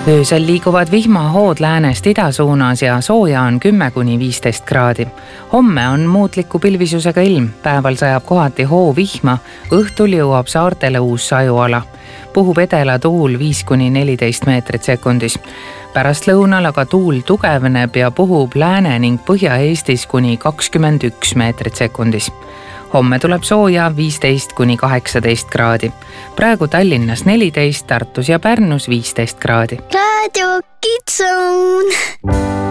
Öösel liiguvad vihmahood läänest ida suunas ja sooja on 10–15 kraadi. Homme on muutliku pilvisusega ilm, päeval sajab kohati hoovihma, õhtul jõuab saartele uus sajuala. Puhub edela tuul 5–14 meetrit sekundis. Pärast lõunal aga tuul tugevneb ja puhub Lääne- ning Põhja-Eestis kuni 21 meetrit sekundis. Homme tuleb sooja 15–18 kraadi. Praegu Tallinnas 14, Tartus ja Pärnus 15 kraadi. Radio Kids Zone.